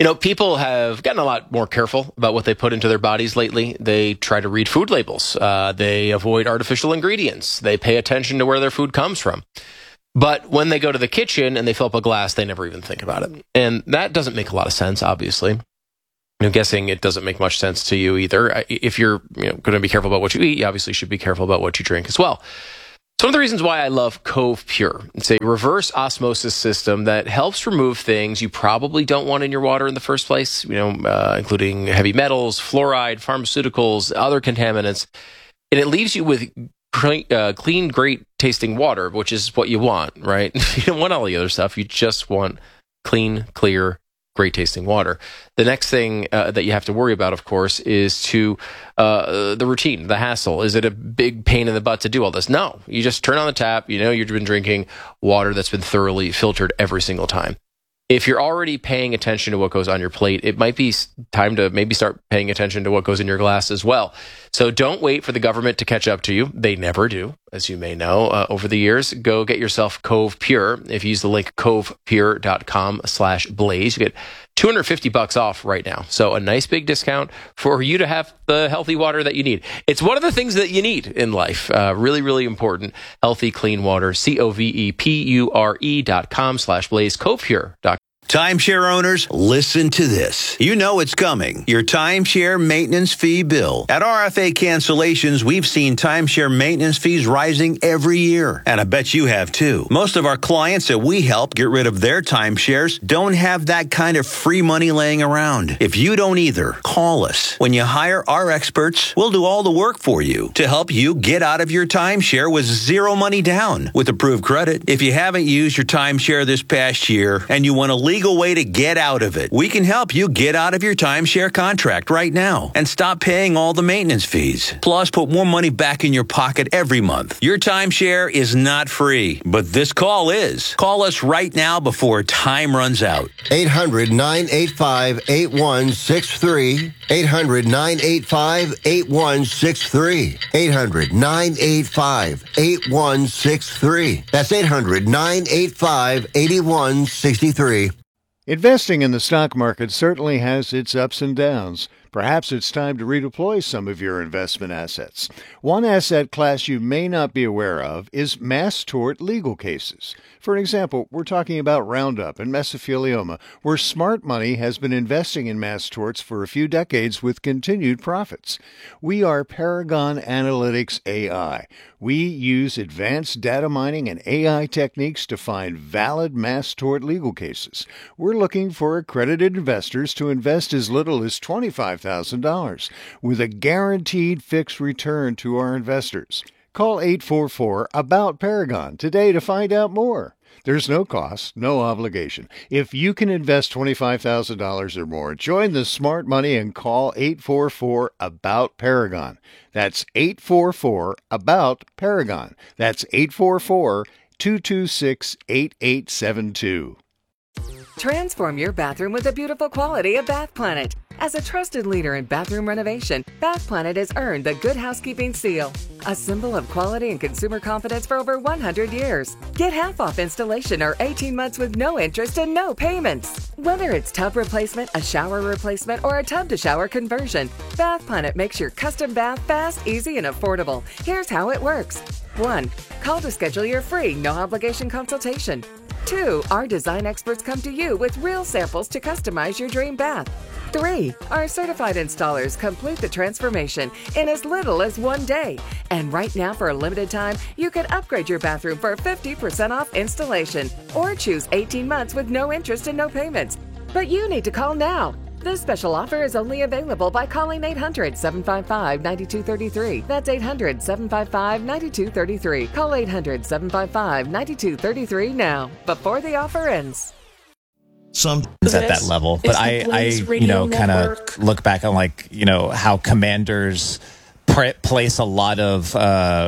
People have gotten a lot more careful about what they put into their bodies lately. They try to read food labels. They avoid artificial ingredients. They pay attention to where their food comes from. But when they go to the kitchen and they fill up a glass, they never even think about it. And that doesn't make a lot of sense, obviously. I'm guessing it doesn't make much sense to you either. If you're going to be careful about what you eat, you obviously should be careful about what you drink as well. It's one of the reasons why I love Cove Pure. It's a reverse osmosis system that helps remove things you probably don't want in your water in the first place, including heavy metals, fluoride, pharmaceuticals, other contaminants. And it leaves you with clean, great tasting water, which is what you want, right? You don't want all the other stuff. You just want clean, clear, great tasting water. The next thing that you have to worry about, of course, is the routine, the hassle. Is it a big pain in the butt to do all this? No. You just turn on the tap. You've been drinking water that's been thoroughly filtered every single time. If you're already paying attention to what goes on your plate, it might be time to maybe start paying attention to what goes in your glass as well. So don't wait for the government to catch up to you. They never do, as you may know. Over the years, go get yourself Cove Pure. If you use the link covepure.com/blaze, you get $250 off right now. So a nice big discount for you to have the healthy water that you need. It's one of the things that you need in life. Really, really important. Healthy, clean water. covepure.com/blaze. covepure.com. Timeshare owners, listen to this. You know it's coming. Your timeshare maintenance fee bill. At RFA Cancellations, we've seen timeshare maintenance fees rising every year. And I bet you have too. Most of our clients that we help get rid of their timeshares don't have that kind of free money laying around. If you don't either, call us. When you hire our experts, we'll do all the work for you to help you get out of your timeshare with zero money down with approved credit. If you haven't used your timeshare this past year and you want to legal way to get out of it, we can help you get out of your timeshare contract right now and stop paying all the maintenance fees. Plus, put more money back in your pocket every month. Your timeshare is not free, but this call is. Call us right now before time runs out. 800-985-8163. 800-985-8163. 800-985-8163. That's 800-985-8163. Investing in the stock market certainly has its ups and downs. Perhaps it's time to redeploy some of your investment assets. One asset class you may not be aware of is mass tort legal cases. For example, we're talking about Roundup and mesothelioma, where smart money has been investing in mass torts for a few decades with continued profits. We are Paragon Analytics AI. We use advanced data mining and AI techniques to find valid mass tort legal cases. We're looking for accredited investors to invest as little as $25,000 with a guaranteed fixed return to our investors. Call 844-ABOUT-PARAGON today to find out more. There's no cost, no obligation. If you can invest $25,000 or more, join the smart money and call 844-ABOUT-PARAGON. That's 844-ABOUT-PARAGON. That's 844-226-8872. Transform your bathroom with the beautiful quality of Bath Planet. As a trusted leader in bathroom renovation, Bath Planet has earned the Good Housekeeping seal, a symbol of quality and consumer confidence for over 100 years. Get half off installation or 18 months with no interest and no payments. Whether it's tub replacement, a shower replacement, or a tub-to-shower conversion, Bath Planet makes your custom bath fast, easy, and affordable. Here's how it works. 1. Call to schedule your free, no-obligation consultation. 2. Our design experts come to you with real samples to customize your dream bath. 3. Our certified installers complete the transformation in as little as 1 day. And right now, for a limited time, you can upgrade your bathroom for 50% off installation or choose 18 months with no interest and no payments. But you need to call now. This special offer is only available by calling 800-755-9233. That's 800-755-9233. Call 800-755-9233 now, before the offer ends. Some at that level, but I kind of look back on how Commanders place a lot of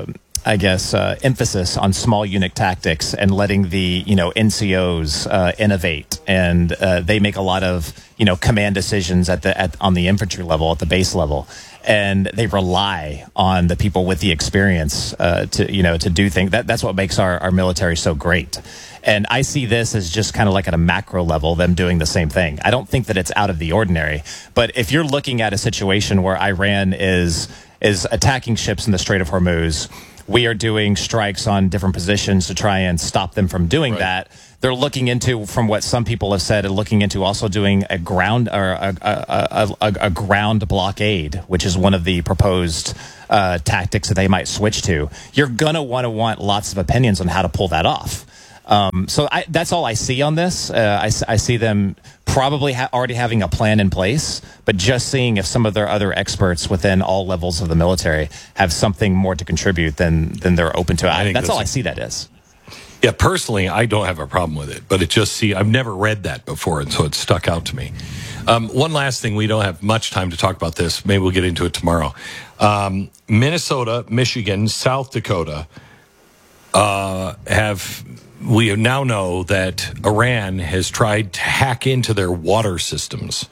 emphasis on small unit tactics and letting the, NCOs innovate. And they make a lot of, command decisions on the infantry level, at the base level. And they rely on the people with the experience to do things. That's what makes our military so great. And I see this as just kind of like at a macro level, them doing the same thing. I don't think that it's out of the ordinary. But if you're looking at a situation where Iran is attacking ships in the Strait of Hormuz, we are doing strikes on different positions to try and stop them from doing that. They're looking into, from what some people have said, looking into also doing a ground or a ground blockade, which is one of the proposed tactics that they might switch to. You're gonna want lots of opinions on how to pull that off. So that's all I see on this. I see them probably already having a plan in place, but just seeing if some of their other experts within all levels of the military have something more to contribute than they're open to. That's all I see that is. Yeah, personally, I don't have a problem with it, but I've never read that before, and so it stuck out to me. One last thing, we don't have much time to talk about this. Maybe we'll get into it tomorrow. Minnesota, Michigan, South Dakota we now know that Iran has tried to hack into their water systems.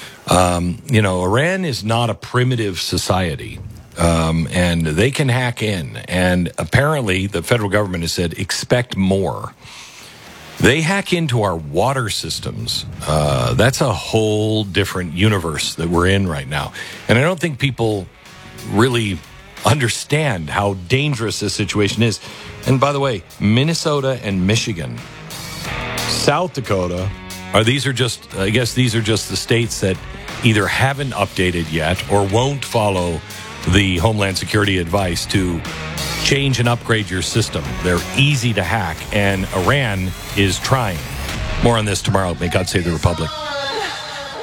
Iran is not a primitive society, and they can hack in. And apparently the federal government has said, expect more. They hack into our water systems. That's a whole different universe that we're in right now. And I don't think people really understand how dangerous this situation is. And by the way, Minnesota and Michigan, South Dakota, these are just the states that either haven't updated yet or won't follow the Homeland Security advice to change and upgrade your system. They're easy to hack, and Iran is trying. More on this tomorrow. May God save the Republic.